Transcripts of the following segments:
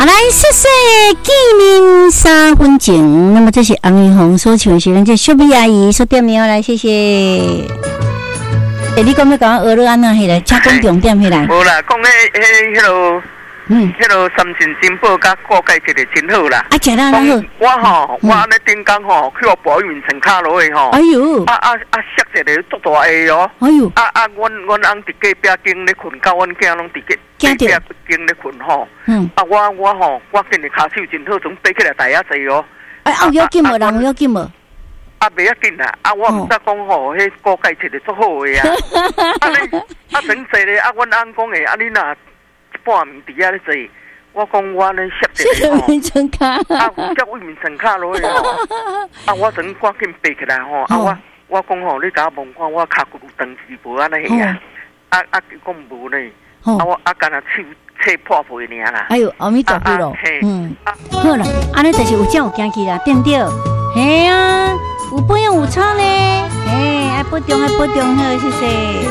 好，来谢谢见面3分钟。那么这是洪玉红所唱的是咱这小美阿姨所点名来，谢谢。你讲要讲学了安那迄个，请讲重点迄来。 无啦，讲迄落。迄落三全金宝甲锅盖一个真好啦。 食啦，咱好。 我安尼顶工去互保运层卡落去哎呦！ 摔一个足大个哦。 哎呦！ 阮翁伫隔壁间咧困，甲阮囝拢伫隔壁间咧困吼。我今日骹手真好，总爬起来大遐济哦。 有要紧无？人有要紧无？ 袂要紧啦，我毋知讲吼，迄锅盖切得足好个啊。整济咧，阮翁讲诶，你若半暝伫遐咧坐，我讲我咧摔一个吼，叫位面层卡落去吼，我整赶紧爬起来吼，我讲吼，你甲我问看，我骹骨有长时无安尼个讲无呢，我干那手切破皮尔啦。 哎呦，阿弥陀佛咯，好啦，安尼就是有正有惊去啦，对不对？嘿啊，有保养有差呢，爱保重好，谢谢。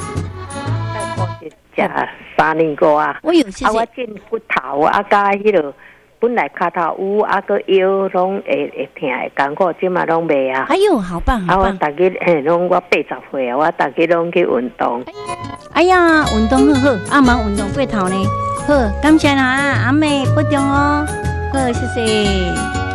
食3年过啊！ 我有谢谢。 我剪骨头甲迄落本来骹头有个腰拢会疼会艰苦，即嘛拢袂啊！ 哎呦，好棒好棒！ 我逐日拢我80岁啊，我逐日拢去运动。 哎呀，运动好，阿忙运动过头呢。好，感谢啦，阿妹保重哦。好，谢谢。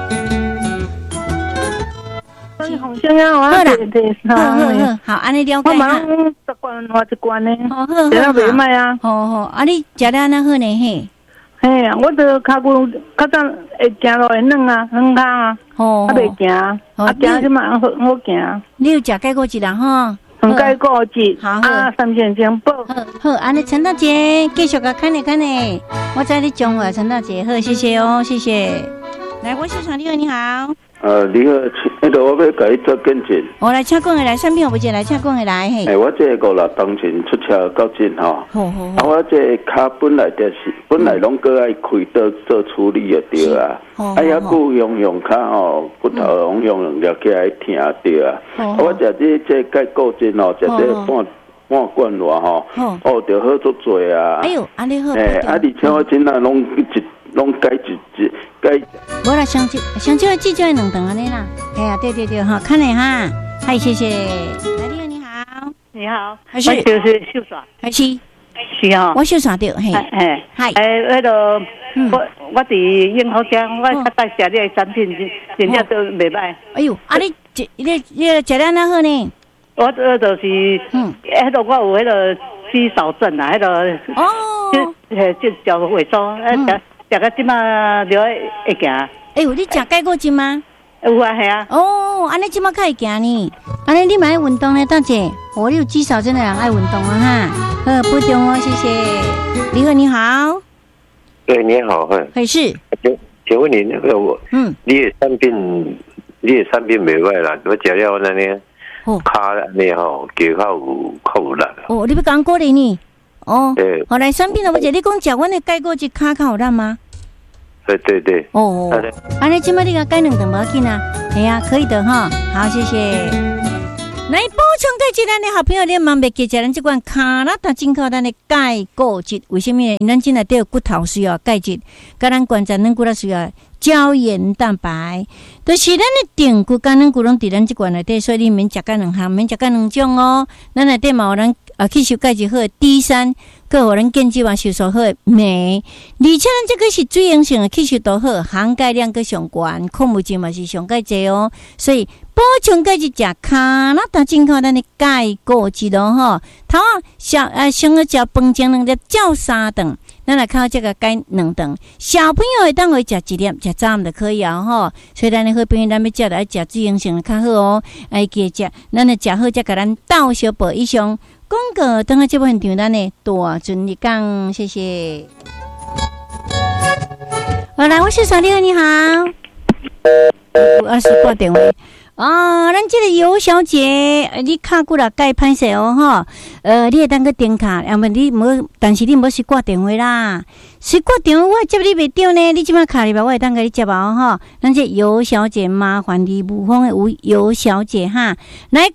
红星啊，我好，安尼了解。 我忙10罐或1罐呢。 好， 这样袂歹啊。 好，你食了安那好呢嘿？ 嘿，我这脚骨较早会行路会软啊，软脚啊，袂行，行即嘛好行。 你有食钙骨剂啦吼？ 钙骨剂，三全金宝。 好，安尼陈大姐继续甲看呢，我知你讲话，陈大姐好，谢谢哦，谢谢。来，我是常丽你好。 你好，我要甲你做见证。 我来请讲的来，产品有不接来，请讲的来嘿。 我这5月当前出车到诊吼。我这脚本来拢搁爱开刀做处理就对啊。遐久用脚吼，骨头用了起来疼着啊。我食这钙固醇吼，食这半罐偌吼，就好足多啊。 哎呦，安尼好。 而且我真啊拢改一。 无啦，上少的记就2顿安尼啦。哎呀，对哈，看嘞哈，嗨，谢谢。来，你好， 你好， 还是就是秀耍， 还是哈， 我秀耍掉，嘿， 嗨，迄个我伫应好家，我较带食你的产品，真正都袂歹。 哎呦，你食了哪好呢？ 我就是，迄个我有迄个肌少症啊，迄个就脚萎缩，食到即马就会行。 哎呦，你食钙骨剂吗？ 有啊，系啊。 安尼即马较会行呢。安尼你嘛爱运动呢，大姐。你有肌少症的人爱运动啊哈。好，保重哦，谢谢。李贺你好。 对，你好， 是。 请问你那个你的产品袂歹啦，我食了那呢，骹安尼吼，脚较有力。 你要讲鼓励你。好来，产品了，我姐你讲食阮的钙骨剂骹较有力吗？ 对。 安尼即摆你甲钙2顿无要紧啊，哎呀，可以的哈。好，谢谢。来补充钙质，咱的好朋友，你万袂记食咱这款卡拉达进口咱的钙骨质，为什么呢？咱今内底骨头需要钙质，甲咱关节软骨头需要胶原蛋白，就是咱的定骨甲软骨拢伫咱这款内底，所以你免食钙2项，免食钙2种哦。咱内底嘛有咱吸收钙质好的 D3，佮有咱建基嘛吸收好的镁，而且咱这个是水溶性的吸收度好，含钙量佮上悬，矿物质嘛是上钙济哦，所以补充钙质食卡拉达进口咱的钙骨质咯吼，头啊先去食饭前2粒，照3顿，咱来靠这个钙2顿。小朋友会当会食1粒，食早暗就可以啊吼。所以咱的好朋友，咱要食就爱食水溶性的较好哦，爱记食，咱来食好才甲咱倒小补以上。广告等下这部分场，咱的大尊你讲，谢谢。好，来，我是小丽，你好。20挂电话。咱这个尤小姐，你卡骨啦，钙歹势哦吼。你会当个点卡，要么你无，但是你无是挂电话啦。是挂电话，我接你袂到呢。你即摆卡里边，我会当甲你接哦吼。咱这尤小姐，麻烦你无风的尤小姐哈，来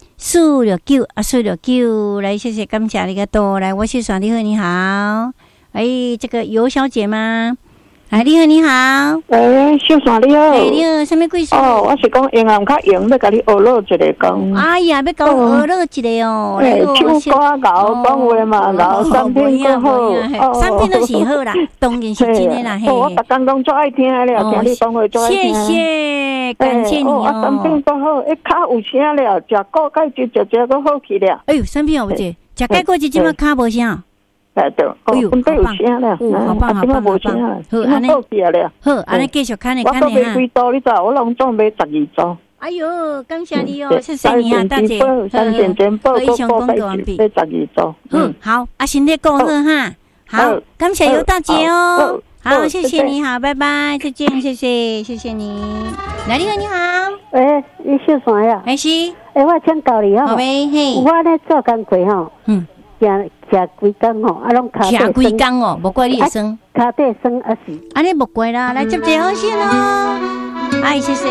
讲。469，469，来谢谢感谢你个多，来我是耍你好，你好， 这个尤小姐吗？你好，你好。 小三你好。 你好，什么贵姓？ 我是讲英文较用，要甲你学落一个讲。 哎呀，要教我学落一个哦。 唱歌搞，讲话嘛搞，产品都好。 产品都是好啦，当然是真的啦。 我逐工拢最爱听了，听你讲话最爱听。 谢谢，感谢你哦。 产品都好，较有声了，食果钙就食个好去了。 哎呦，产品好不济，食钙果就即么较无声。 对，哎呦，好棒， 好棒，好，安尼好，安尼继续看你哈。 我都卖几组，你知？我拢总卖12组。 哎呦，感谢你哦，谢谢你啊，大姐。 3件全部以上工作完毕。 卖12组。 好，身体顾好哈。好，感谢尤大姐哦。好，谢谢你好，拜拜，再见，谢谢你。来，你好，你好。 你小三呀？ 是。 我请教你哈。 好呗，嘿。 我咧做工课吼。食几工吼，拢脚底酸。吃几工哦，无怪你会酸。 脚底酸是。 安尼无怪啦，来接一号线哦。谢谢。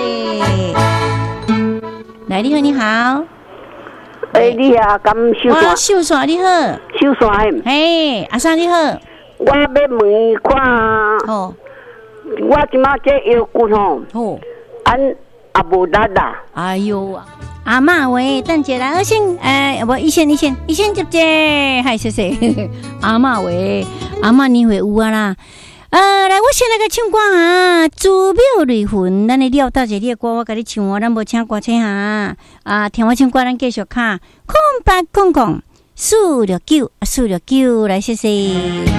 来，你好，你好。 你好，甘秀山。 我秀山你好。 秀山。 阿三你好。 我要问伊看。我即马这腰骨吼。也无力啦。 哎呦阿嬷喂，等一下，我先无一线接，嗨，谢谢。阿嬷喂，阿嬷你会有啊啦。来，我先来个唱歌哈，祖庙雷魂，咱的了大姐你的歌，我甲你唱哦，咱无请歌星哈。听我唱歌，咱继续卡，空800469469，来，谢谢。